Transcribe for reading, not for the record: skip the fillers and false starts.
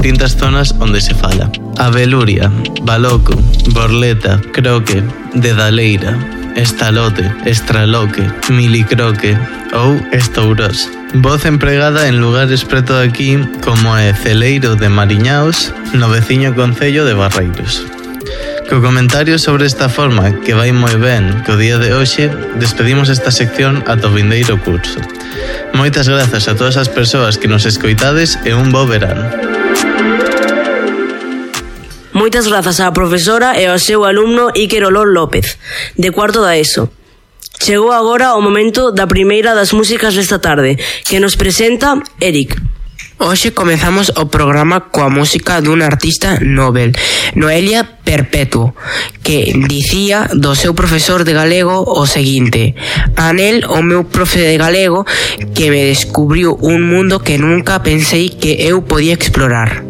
distintas zonas onde se fala. Abeluria, Baloco, Borleta, Croque, Dedaleira, Estalote, Estraloque, Milicroque ou Estourós. Voz empregada en lugares preto de aquí como é Celeiro de Mariñaos, no veciño concello de Barreiros. Co comentario sobre esta forma, que vai moi ben co día de hoxe, despedimos esta sección ata o vindeiro curso. Moitas grazas a todas as persoas que nos escoitades e un bo verano. Moitas grazas á profesora e ao seu alumno Iker Olor López, de cuarto da ESO. Chegou agora o momento da primeira das músicas desta tarde, que nos presenta Eric. Hoxe comezamos o programa coa música dun artista Nobel, Noelia Perpetuo, que dicía do seu profesor de galego o seguinte: anel, o meu profe de galego, que me descubriu un mundo que nunca pensei que eu podía explorar.